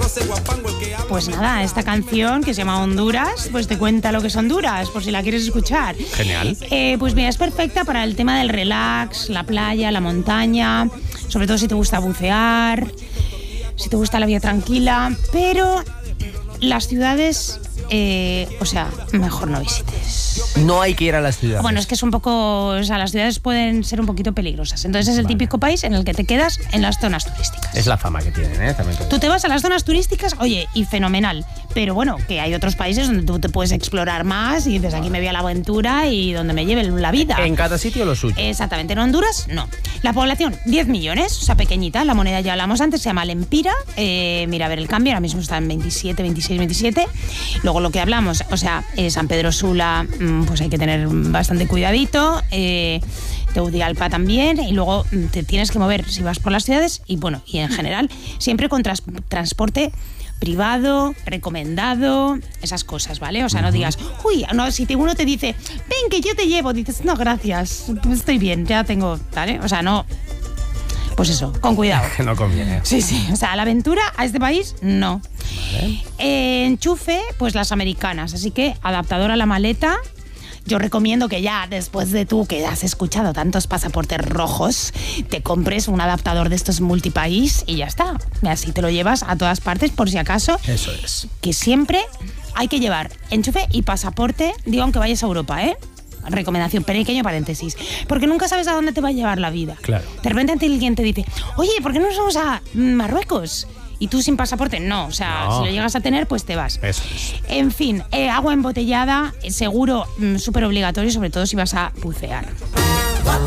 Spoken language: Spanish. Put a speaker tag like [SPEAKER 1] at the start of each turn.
[SPEAKER 1] Pues nada, esta canción que se llama Honduras, pues te cuenta lo que es Honduras, por si la quieres escuchar.
[SPEAKER 2] Genial.
[SPEAKER 1] Pues mira, es perfecta para el tema del relax, la playa, la montaña, sobre todo si te gusta bucear, si te gusta la vida tranquila, pero las ciudades, mejor no visites.
[SPEAKER 2] No hay que ir a las ciudades.
[SPEAKER 1] Bueno, es que es un poco, las ciudades pueden ser un poquito peligrosas. Entonces es el típico país en el que te quedas en las zonas turísticas.
[SPEAKER 2] Es la fama que tienen, también.
[SPEAKER 1] Tú te vas a las zonas turísticas, oye, y fenomenal. Pero bueno, que hay otros países donde tú te puedes explorar más y dices, aquí me voy a la aventura y donde me lleve la vida.
[SPEAKER 2] En cada sitio lo suyo.
[SPEAKER 1] Exactamente. En Honduras, no. La población, 10 millones, o sea, pequeñita. La moneda ya hablamos antes, se llama Lempira. Mira, a ver el cambio, ahora mismo está en 27, 26, 27. Luego lo que hablamos, San Pedro Sula, pues hay que tener bastante cuidadito. Tegucigalpa también, y luego te tienes que mover si vas por las ciudades y bueno, y en general siempre con transporte privado, recomendado, esas cosas, ¿vale? O sea, no digas, uy, no, si uno te dice, ven que yo te llevo, dices, no, gracias, estoy bien, ya tengo, ¿vale? O sea, no, pues eso, con cuidado.
[SPEAKER 2] Que no conviene.
[SPEAKER 1] Sí, o sea, la aventura a este país, no.
[SPEAKER 2] Vale.
[SPEAKER 1] Enchufe, pues las americanas, así que adaptador a la maleta. Yo recomiendo que ya, después de tú que has escuchado tantos pasaportes rojos, te compres un adaptador de estos multipaís y ya está. Y así te lo llevas a todas partes por si acaso.
[SPEAKER 2] Eso es.
[SPEAKER 1] Que siempre hay que llevar enchufe y pasaporte, digo, aunque vayas a Europa, Recomendación, pequeño paréntesis. Porque nunca sabes a dónde te va a llevar la vida.
[SPEAKER 2] Claro.
[SPEAKER 1] De repente alguien te dice, oye, ¿por qué no nos vamos a Marruecos? Y tú sin pasaporte, no. O sea,
[SPEAKER 2] no.
[SPEAKER 1] Si lo llegas a tener, pues te vas.
[SPEAKER 2] Eso es.
[SPEAKER 1] En fin, agua embotellada, seguro, súper obligatorio, sobre todo si vas a bucear.